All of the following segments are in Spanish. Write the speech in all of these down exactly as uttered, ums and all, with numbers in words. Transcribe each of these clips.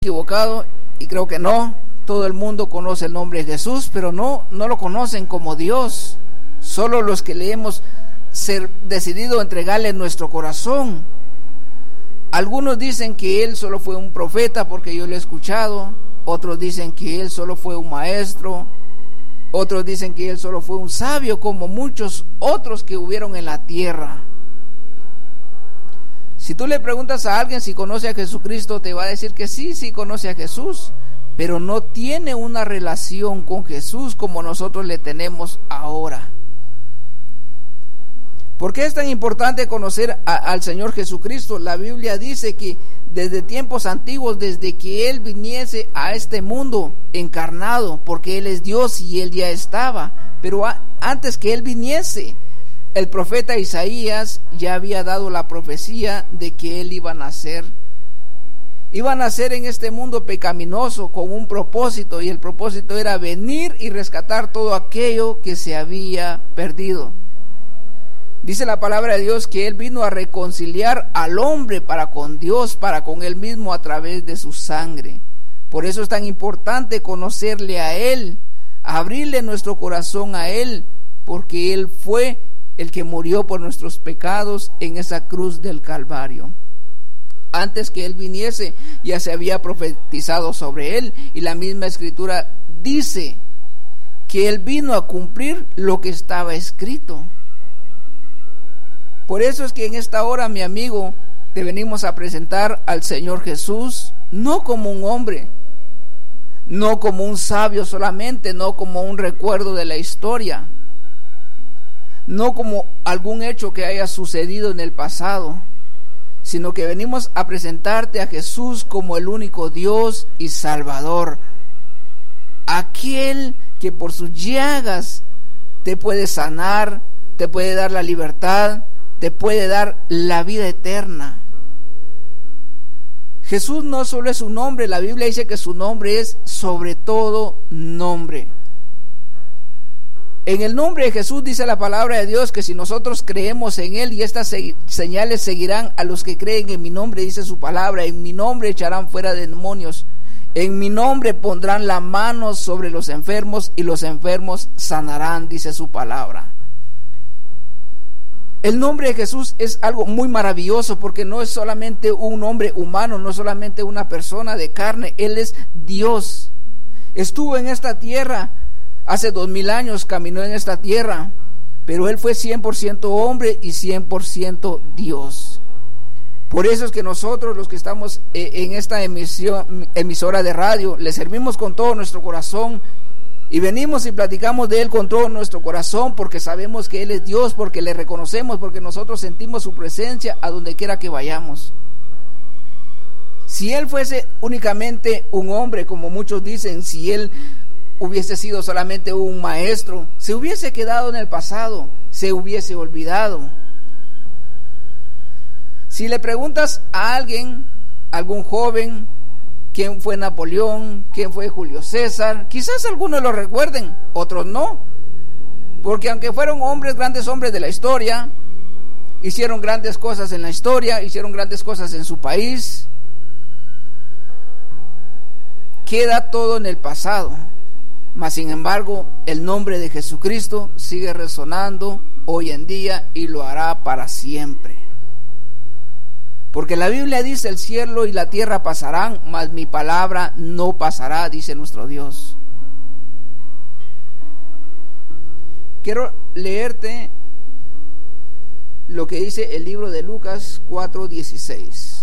Equivocado, y creo que no. Todo el mundo conoce el nombre de Jesús, pero no, no lo conocen como Dios. Solo los que le hemos ser decidido entregarle nuestro corazón. Algunos dicen que Él solo fue un profeta, porque yo lo he escuchado. Otros dicen que Él solo fue un maestro. Otros dicen que Él solo fue un sabio, como muchos otros que hubieron en la tierra. Si tú le preguntas a alguien si conoce a Jesucristo, te va a decir que sí, sí conoce a Jesús, pero no tiene una relación con Jesús como nosotros le tenemos ahora. ¿Por qué es tan importante conocer a, al Señor Jesucristo? La Biblia dice que desde tiempos antiguos, desde que Él viniese a este mundo encarnado, porque Él es Dios y Él ya estaba, pero a, antes que Él viniese, el profeta Isaías ya había dado la profecía de que Él iba a nacer. Iba a nacer en este mundo pecaminoso con un propósito, y el propósito era venir y rescatar todo aquello que se había perdido. Dice la palabra de Dios que Él vino a reconciliar al hombre para con Dios, para con Él mismo a través de su sangre. Por eso es tan importante conocerle a Él, abrirle nuestro corazón a Él, porque Él fue el que murió por nuestros pecados en esa cruz del Calvario. Antes que Él viniese, ya se había profetizado sobre Él, y la misma Escritura dice que Él vino a cumplir lo que estaba escrito. Por eso es que en esta hora, mi amigo, te venimos a presentar al Señor Jesús, no como un hombre, no como un sabio solamente, no como un recuerdo de la historia, no como algún hecho que haya sucedido en el pasado, sino que venimos a presentarte a Jesús como el único Dios y Salvador, aquel que por sus llagas te puede sanar, te puede dar la libertad, te puede dar la vida eterna. Jesús no solo es un nombre, la Biblia dice que su nombre es sobre todo nombre. En el nombre de Jesús dice la palabra de Dios que si nosotros creemos en Él, y estas señales seguirán a los que creen en mi nombre, dice su palabra: en mi nombre echarán fuera demonios, en mi nombre pondrán la mano sobre los enfermos y los enfermos sanarán, dice su palabra. El nombre de Jesús es algo muy maravilloso, porque no es solamente un nombre humano, no es solamente una persona de carne. Él es Dios. Estuvo en esta tierra hace dos mil años, caminó en esta tierra, pero Él fue cien por ciento hombre y cien por ciento Dios. Por eso es que nosotros, los que estamos en esta emisión, emisora de radio, le servimos con todo nuestro corazón, y venimos y platicamos de Él con todo nuestro corazón, porque sabemos que Él es Dios, porque le reconocemos, porque nosotros sentimos su presencia a donde quiera que vayamos. Si Él fuese únicamente un hombre, como muchos dicen, si Él hubiese sido solamente un maestro, se hubiese quedado en el pasado, se hubiese olvidado. Si le preguntas a alguien, algún joven, quién fue Napoleón, quién fue Julio César, quizás algunos lo recuerden, otros no, porque aunque fueron hombres, grandes hombres de la historia, hicieron grandes cosas en la historia, hicieron grandes cosas en su país, queda todo en el pasado. Mas sin embargo, el nombre de Jesucristo sigue resonando hoy en día, y lo hará para siempre. Porque la Biblia dice: el cielo y la tierra pasarán, mas mi palabra no pasará, dice nuestro Dios. Quiero leerte lo que dice el libro de Lucas cuatro dieciséis.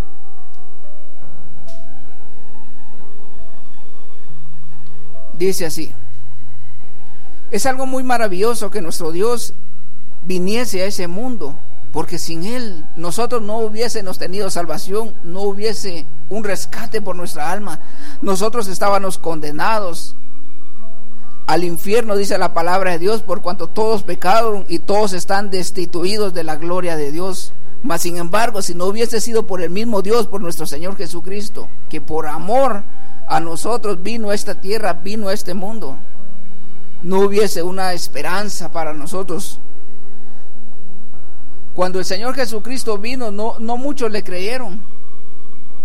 Dice así: es algo muy maravilloso que nuestro Dios viniese a ese mundo, porque sin Él nosotros no hubiésemos tenido salvación, no hubiese un rescate por nuestra alma. Nosotros estábamos condenados al infierno, dice la palabra de Dios, por cuanto todos pecaron y todos están destituidos de la gloria de Dios. Mas sin embargo, si no hubiese sido por el mismo Dios, por nuestro Señor Jesucristo, que por amor a nosotros vino a esta tierra, vino a este mundo, no hubiese una esperanza para nosotros. Cuando el Señor Jesucristo vino, no, no muchos le creyeron.